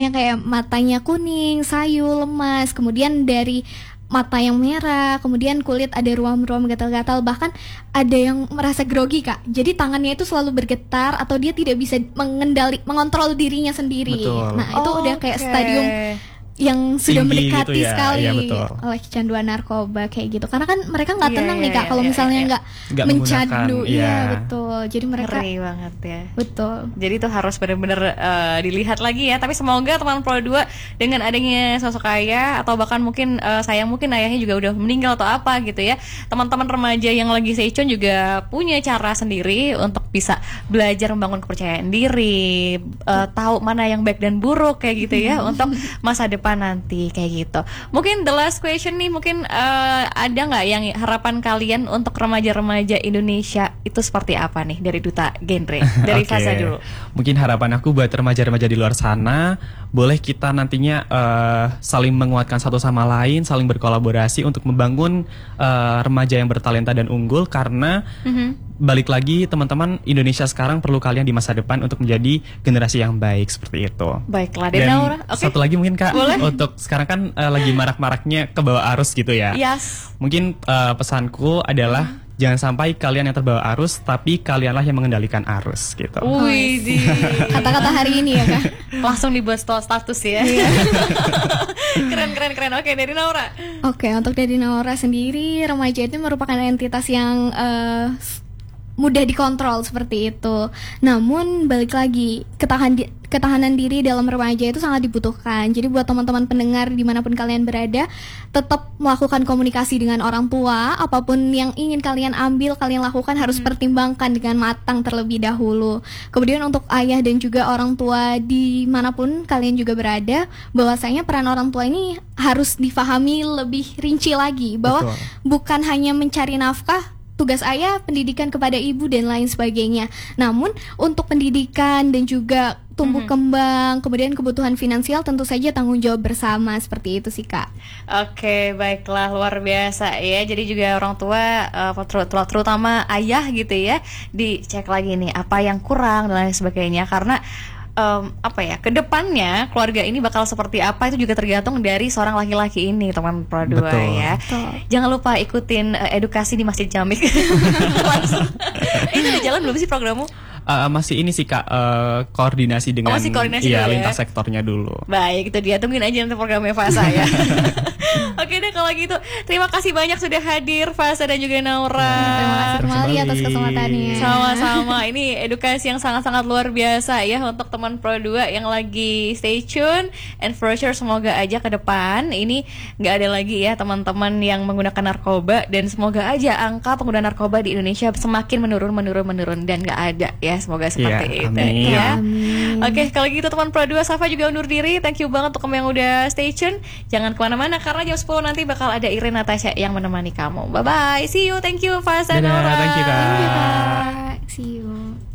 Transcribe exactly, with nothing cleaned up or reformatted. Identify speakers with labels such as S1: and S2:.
S1: misalnya kayak matanya kuning, sayu, lemas, kemudian dari mata yang merah, kemudian kulit ada ruam-ruam gatal-gatal, bahkan ada yang merasa grogi Kak. Jadi tangannya itu selalu bergetar atau dia tidak bisa mengendali, mengontrol dirinya sendiri.
S2: Betul.
S1: Nah itu
S3: Oh,
S1: udah kayak
S3: okay.
S1: stadium yang sudah
S2: Tinggi
S1: mendekati
S2: gitu ya.
S1: sekali
S2: Iya, betul.
S1: oleh kecanduan narkoba kayak gitu. Karena kan mereka nggak
S3: Iya,
S1: tenang
S3: iya,
S1: nih Kak
S3: iya,
S1: kalau
S3: iya,
S1: misalnya
S3: iya.
S1: nggak
S2: Nggak
S1: mencandu.
S2: menggunakan,
S1: Iya
S2: iya.
S1: betul. Jadi mereka
S3: Ngeri banget ya.
S1: betul.
S3: Jadi itu harus benar-benar uh, dilihat lagi ya. Tapi semoga teman Pro dua dengan adanya sosok ayah atau bahkan mungkin uh, sayang mungkin ayahnya juga udah meninggal atau apa gitu ya. Teman-teman remaja yang lagi stay tune juga punya cara sendiri untuk bisa belajar membangun kepercayaan diri, uh, tahu mana yang baik dan buruk kayak gitu ya untuk masa depan nanti kayak gitu. Mungkin the last question nih, mungkin uh, ada nggak yang harapan kalian untuk remaja-remaja Indonesia itu seperti apa nih dari Duta Genre? Dari
S2: Oke.
S3: Faza dulu.
S2: Mungkin harapan aku buat remaja-remaja di luar sana, boleh kita nantinya uh, saling menguatkan satu sama lain, saling berkolaborasi untuk membangun uh, remaja yang bertalenta dan unggul. Karena
S3: Mm-hmm.
S2: balik lagi teman-teman, Indonesia sekarang perlu kalian di masa depan untuk menjadi generasi yang baik seperti itu.
S3: Baiklah,
S2: Dan
S3: Denaura. Oke.
S2: satu lagi mungkin Kak,
S3: Boleh.
S2: untuk sekarang kan uh, lagi marak-maraknya ke bawah arus gitu ya.
S3: Yes.
S2: Mungkin uh, pesanku adalah jangan sampai kalian yang terbawa arus, tapi kalianlah yang mengendalikan arus gitu.
S3: Wih, di
S1: Kata-kata hari ini ya Kak.
S3: langsung dibuat sto- status ya. Keren keren keren. Oke, dari Naura.
S1: Oke, untuk dari Naura sendiri, remaja itu merupakan entitas yang eh, mudah dikontrol seperti itu. Namun balik lagi, ketahan di, ketahanan diri dalam remaja itu sangat dibutuhkan. Jadi buat teman-teman pendengar dimanapun kalian berada, tetap melakukan komunikasi dengan orang tua. Apapun yang ingin kalian ambil, kalian lakukan harus pertimbangkan dengan matang terlebih dahulu. Kemudian untuk ayah dan juga orang tua dimanapun kalian juga berada, bahwasanya peran orang tua ini harus difahami lebih rinci lagi, bahwa
S2: Betul.
S1: bukan hanya mencari nafkah, tugas ayah pendidikan kepada ibu dan lain sebagainya. Namun untuk pendidikan dan juga tumbuh kembang, kemudian kebutuhan finansial tentu saja tanggung jawab bersama, seperti itu sih Kak.
S3: Oke, baiklah, luar biasa ya. Jadi juga orang tua uh, ter- ter- terutama ayah gitu ya, dicek lagi nih apa yang kurang dan lain sebagainya, karena Um, apa ya, kedepannya keluarga ini bakal seperti apa itu juga tergantung dari seorang laki-laki ini, teman Pro dua ya.
S1: Betul.
S3: Jangan lupa ikutin uh, edukasi di Masjid Jamik. Langsung. Ini udah jalan belum sih programmu?
S2: Uh, masih ini sih Kak, uh, koordinasi dengan
S3: masih koordinasi
S2: iya,
S3: dulu ya?
S2: lintas sektornya dulu.
S3: Baik, itu dia, tungguin aja nanti programnya Fasa ya. Oke deh kalau gitu, terima kasih banyak sudah hadir Fasa dan juga Naura.
S1: Terima kasih kembali atas kesempatannya.
S3: Sama-sama, ini edukasi yang sangat-sangat luar biasa ya untuk teman Pro dua yang lagi stay tune. And for sure semoga aja ke depan ini nggak ada lagi ya teman-teman yang menggunakan narkoba, dan semoga aja angka pengguna narkoba di Indonesia semakin menurun menurun menurun dan nggak ada ya, semoga seperti
S2: Ya,
S3: itu
S2: amin.
S3: ya.
S1: Amin.
S3: Oke, kalau gitu teman Pro dua, Safa juga undur diri. Thank you banget untuk kamu yang udah stay tune. Jangan kemana-mana karena jam sepuluh nanti bakal ada Irene Natasha yang menemani kamu. Bye bye, see you, thank you Fasa
S2: Dadah,
S3: Naura.
S2: thank you, Kak.
S1: Thank you Kak. See you.